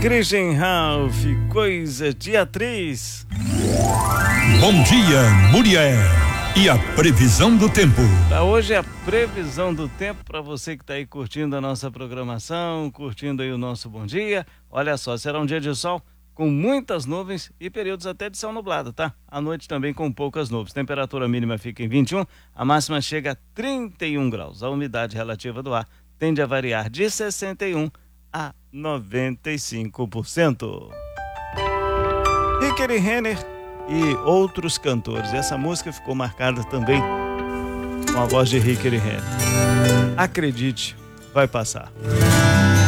Christian Ralph, coisa de atriz. Bom dia, Muriel. E a previsão do tempo? Para hoje é a previsão do tempo para você que está aí curtindo a nossa programação, curtindo aí o nosso bom dia. Olha só, será um dia de sol com muitas nuvens e períodos até de céu nublado, tá? À noite também com poucas nuvens. Temperatura mínima fica em 21, a máxima chega a 31 graus. A umidade relativa do ar tende a variar de 61 a 95%. Rick Renner e outros cantores. Essa música ficou marcada também com a voz de Rick Renner. Acredite, vai passar.